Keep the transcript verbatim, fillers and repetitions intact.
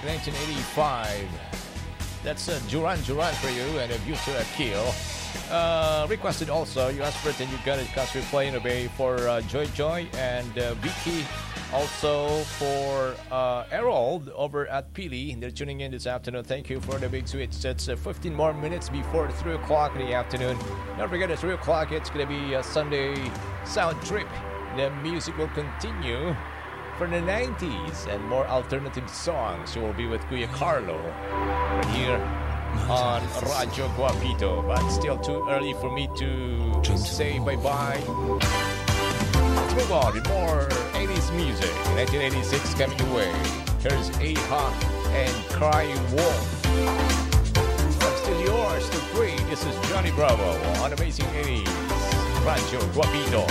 nineteen eighty-five. That's uh, Duran Duran for you and a Future Kill. Uh, requested also, you asked for it and you got it because we're playing Obey for uh, Joy Joy and uh, Vicky. Also for uh, Harold over at Pili. They're tuning in this afternoon. Thank you for the big switch. It's uh, fifteen more minutes before three o'clock in the afternoon. Don't forget at three o'clock it's going to be a Sunday sound trip. The music will continue for the nineties and more alternative songs. You will be with Kuya Carlo right here on Radio Guapito. But still too early for me to say bye-bye. Let's move on with more eighties music. nineteen eighty-six coming away. Here's A-Ha and Cry Wolf. I'm still yours, still free. This is Johnny Bravo on Amazing eighties. Radio Guapito.